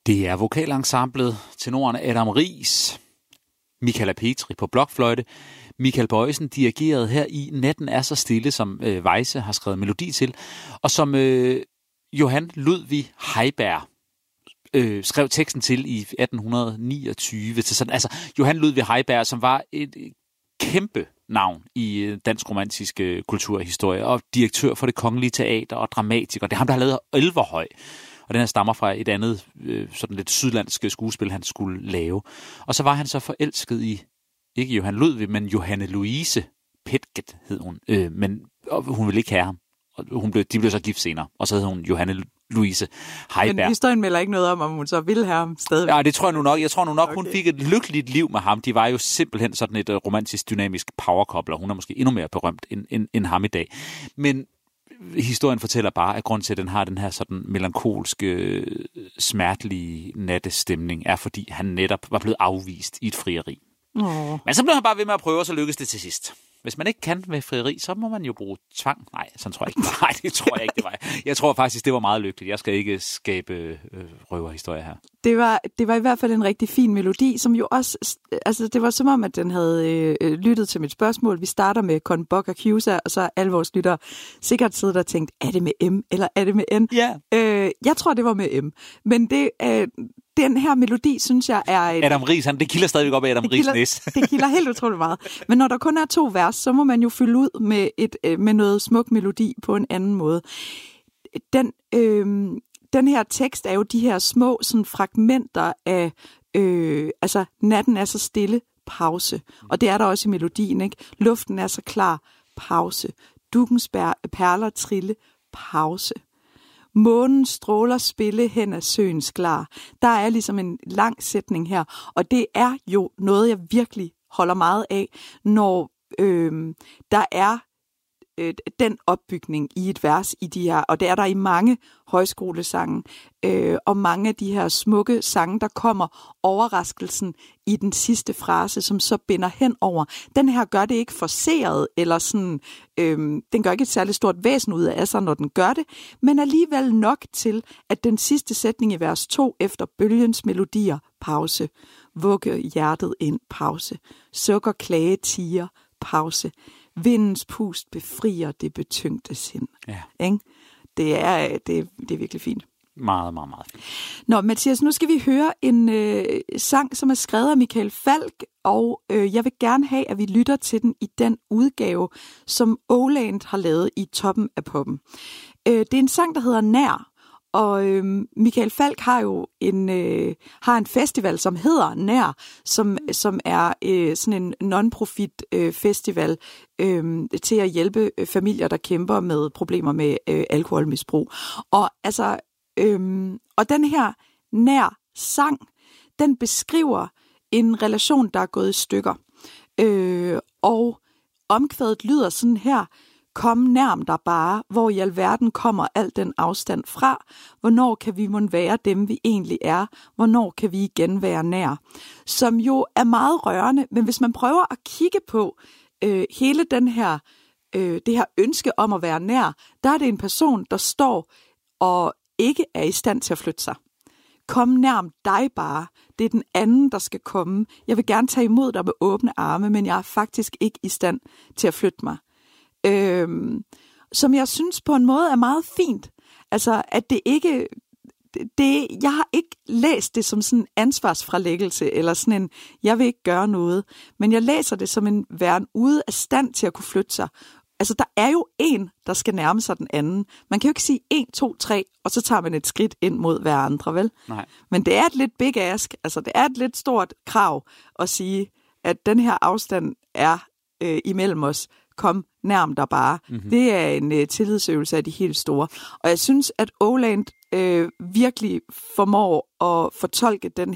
Det er vokalensemblet, tenorerne Adam Riis, Michala Petri på blokfløjte, Michael Bojesen dirigeret her i Natten er så stille, som Weisse har skrevet melodi til, og som Johan Ludvig Heiberg skrev teksten til i 1829. Til sådan, altså Johan Ludvig Heiberg, som var et kæmpe navn i dansk romantisk kulturhistorie, og direktør for Det Kongelige Teater og dramatiker. Det er ham, der har lavet Elverhøj, og den her stammer fra et andet sådan lidt sydlandsk skuespil, han skulle lave. Og så var han så forelsket i, ikke Johan Ludvig, men Johanne Louise Petget hed hun, men hun ville ikke have ham. Og de blev så gift senere, og så hed hun Johanne Louise Heiberg. Men historien melder ikke noget om hun så ville have ham stadig. Ja, det tror jeg nu nok. Jeg tror nu nok, okay. Hun fik et lykkeligt liv med ham. De var jo simpelthen sådan et romantisk, dynamisk powerkobler. Hun er måske endnu mere berømt end ham i dag. Men historien fortæller bare, at grunden til, at den har den her sådan melankolske, smertelige nattestemning, er fordi han netop var blevet afvist i et frieri. Men så blev han bare ved med at prøve, og så lykkedes det til sidst. Hvis man ikke kan med frieri, så må man jo bruge tvang. Nej, sådan tror jeg ikke. Nej, det tror jeg ikke, det var. Jeg tror faktisk, det var meget lykkeligt. Jeg skal ikke skabe røverhistorier her. Det var i hvert fald en rigtig fin melodi, som jo også, altså det var som om, at den havde lyttet til mit spørgsmål. Vi starter med Con Boc Accusa, og så alle vores lyttere sikkert sidder der og tænkt, er det med M, eller er det med N? Yeah. Jeg tror, det var med M. Men den her melodi, synes jeg, er... Adam Riis, det kilder stadigvæk op af Adam Riis næs. Det kilder helt utroligt meget. Men når der kun er 2 vers, så må man jo fylde ud med noget smuk melodi på en anden måde. Den her tekst er jo de her små sådan, fragmenter af altså natten er så stille, pause. Og det er der også i melodien, ikke? Luften er så klar, pause. Dukkens perler trille, pause. Månen stråler spille hen ad søens glar. Der er ligesom en lang sætning her, og det er jo noget, jeg virkelig holder meget af, når der er den opbygning i et vers i de her, og det er der i mange højskolesange, og mange af de her smukke sange, der kommer overraskelsen i den sidste frase, som så binder hen over. Den her gør det ikke forceret, eller sådan, den gør ikke et særligt stort væsen ud af sig, når den gør det, men alligevel nok til, at den sidste sætning i vers 2 efter bølgens melodier, pause, vugge hjertet ind, pause, sukker klage tiger, pause, vindens pust befrier det betyngte sind. Ja. Ikke? Det er virkelig fint. Meget, meget, meget fint. Nå, Mathias, nu skal vi høre en sang, som er skrevet af Michael Falch, og jeg vil gerne have, at vi lytter til den i den udgave, som Åland har lavet i Toppen af Poppen. Det er en sang, der hedder Nær, og Michael Falch har jo en festival, som hedder Nær, som er sådan en non-profit festival til at hjælpe familier, der kæmper med problemer med alkoholmisbrug. Og altså, og den her Nær sang, den beskriver en relation, der er gået i stykker. Og omkvædet lyder sådan her: kom nærm dig bare, hvor i alverden kommer al den afstand fra? Hvornår kan vi mon være dem, vi egentlig er? Hvornår kan vi igen være nær? Som jo er meget rørende, men hvis man prøver at kigge på hele den her, det her ønske om at være nær, der er det en person, der står og ikke er i stand til at flytte sig. Kom nærm dig bare. Det er den anden, der skal komme. Jeg vil gerne tage imod dig med åbne arme, men jeg er faktisk ikke i stand til at flytte mig. Som jeg synes på en måde er meget fint. Altså, at det ikke... jeg har ikke læst det som sådan en ansvarsfralæggelse, eller sådan en, jeg vil ikke gøre noget, men jeg læser det som en væren ude af stand til at kunne flytte sig. Altså, der er jo en, der skal nærme sig den anden. Man kan jo ikke sige 1, 2, 3, og så tager man et skridt ind mod hver andre, vel? Nej. Men det er et lidt big ask, altså det er et lidt stort krav at sige, at den her afstand er imellem os. Kom nærm dig bare. Mm-hmm. Det er en tillidsøvelse af de helt store. Og jeg synes, at Åland virkelig formår at fortolke den